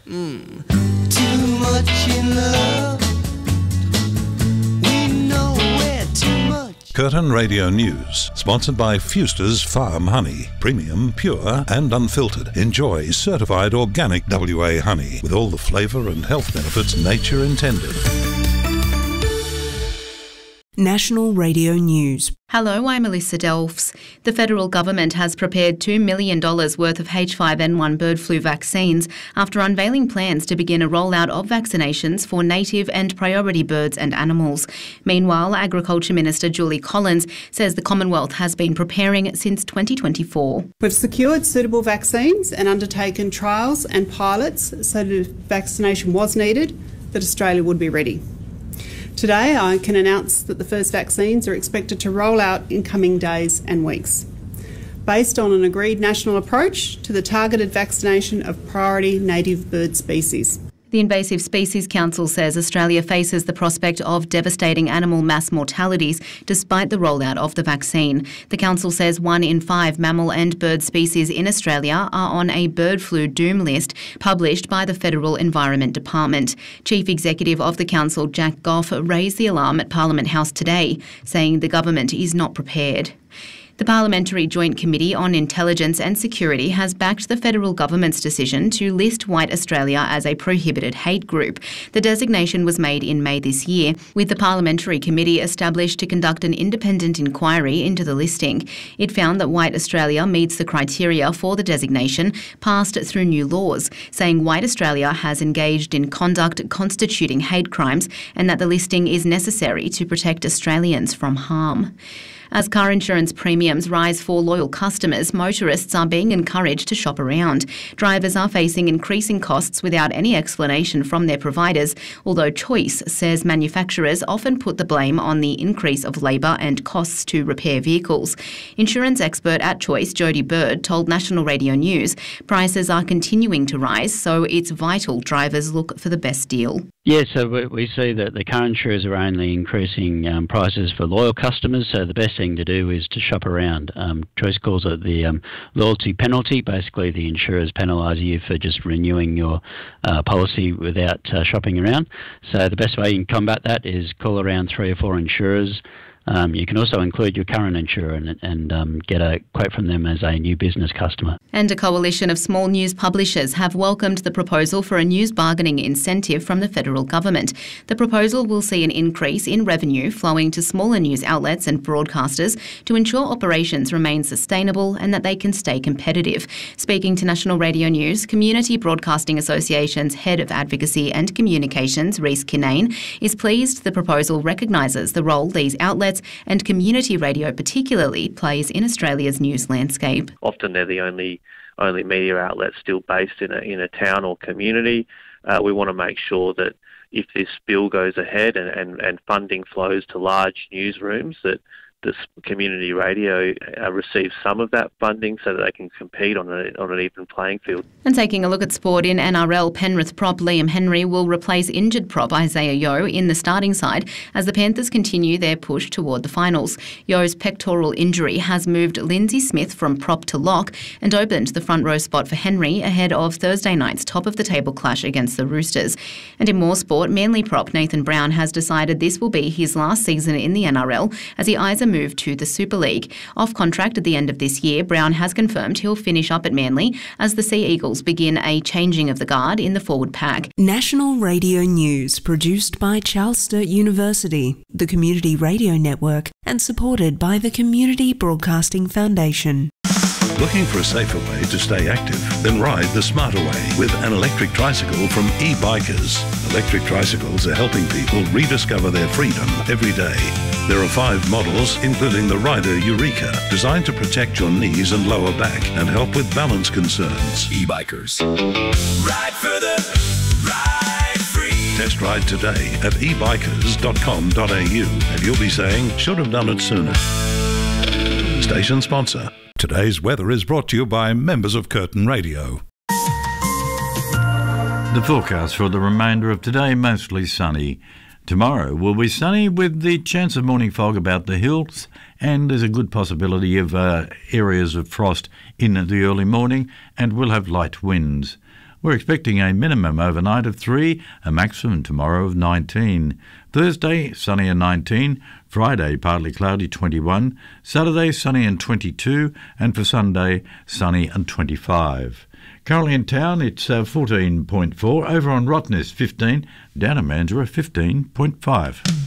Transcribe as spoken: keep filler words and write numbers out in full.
Mm. Too much in love. We know we're too much. Curtin Radio News, sponsored by Fuster's Farm Honey. Premium, pure and unfiltered. Enjoy certified organic W A honey with all the flavour and health benefits nature intended. National Radio News. Hello, I'm Melissa Delfs. The federal government has prepared two million dollars worth of H five N one bird flu vaccines after unveiling plans to begin a rollout of vaccinations for native and priority birds and animals. Meanwhile, Agriculture Minister Julie Collins says the Commonwealth has been preparing since twenty twenty-four. We've secured suitable vaccines and undertaken trials and pilots so that if vaccination was needed, that Australia would be ready. Today, I can announce that the first vaccines are expected to roll out in coming days and weeks, based on an agreed national approach to the targeted vaccination of priority native bird species. The Invasive Species Council says Australia faces the prospect of devastating animal mass mortalities despite the rollout of the vaccine. The council says one in five mammal and bird species in Australia are on a bird flu doom list published by the Federal Environment Department. Chief Executive of the council, Jack Goff, raised the alarm at Parliament House today, saying the government is not prepared. The Parliamentary Joint Committee on Intelligence and Security has backed the federal government's decision to list White Australia as a prohibited hate group. The designation was made in May this year, with the Parliamentary Committee established to conduct an independent inquiry into the listing. It found that White Australia meets the criteria for the designation passed through new laws, saying White Australia has engaged in conduct constituting hate crimes and that the listing is necessary to protect Australians from harm. As car insurance premiums rise for loyal customers, motorists are being encouraged to shop around. Drivers are facing increasing costs without any explanation from their providers, although Choice says manufacturers often put the blame on the increase of labour and costs to repair vehicles. Insurance expert at Choice, Jodie Bird, told National Radio News prices are continuing to rise, so it's vital drivers look for the best deal. Yes, so we see that the car insurers are only increasing um, prices for loyal customers, so the best thing to do is to shop around. Um, Choice calls it the um, loyalty penalty. Basically, the insurers penalise you for just renewing your uh, policy without uh, shopping around. So the best way you can combat that is call around three or four insurers. Um, you can also include your current insurer and, and um, get a quote from them as a new business customer. And a coalition of small news publishers have welcomed the proposal for a news bargaining incentive from the federal government. The proposal will see an increase in revenue flowing to smaller news outlets and broadcasters to ensure operations remain sustainable and that they can stay competitive. Speaking to National Radio News, Community Broadcasting Association's Head of Advocacy and Communications, Rhys Kinane, is pleased the proposal recognises the role these outlets and community radio particularly plays in Australia's news landscape. Often they're the only only media outlet still based in a in a town or community. Uh, we want to make sure that if this bill goes ahead and, and, and funding flows to large newsrooms, that this community radio uh, receives some of that funding so that they can compete on, a, on an even playing field. And taking a look at sport in N R L, Penrith prop Liam Henry will replace injured prop Isaiah Yeo in the starting side as the Panthers continue their push toward the finals. Yeo's pectoral injury has moved Lindsay Smith from prop to lock and opened the front row spot for Henry ahead of Thursday night's top-of-the-table clash against the Roosters. And in more sport, Manly prop Nathan Brown has decided this will be his last season in the N R L as he eyes a move to the Super League. Off contract at the end of this year, Brown has confirmed he'll finish up at Manly as the Sea Eagles begin a changing of the guard in the forward pack. National Radio News, produced by Charles Sturt University, the Community Radio Network, and supported by the Community Broadcasting Foundation. Looking for a safer way to stay active? Then ride the smarter way with an electric tricycle from e-Bikers. Electric tricycles are helping people rediscover their freedom every day. There are five models, including the Rider Eureka, designed to protect your knees and lower back and help with balance concerns. E-Bikers. Ride further, ride free. Test ride today at e bikers dot com dot a u and you'll be saying, should have done it sooner. Station sponsor. Today's weather is brought to you by members of Curtin Radio. The forecast for the remainder of today, mostly sunny. Tomorrow will be sunny with the chance of morning fog about the hills, and there's a good possibility of uh, areas of frost in the early morning, and we'll have light winds. We're expecting a minimum overnight of three, a maximum tomorrow of nineteen. Thursday, sunny and nineteen. Friday, partly cloudy, twenty-one. Saturday, sunny and twenty-two. And for Sunday, sunny and twenty-five. Currently in town, it's uh, fourteen point four. Over on Rottnest, fifteen. Down in Mandurah, fifteen point five.